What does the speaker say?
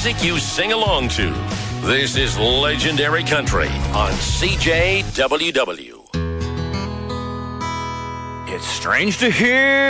music you sing along to. This is Legendary Country on CJWW. It's strange to hear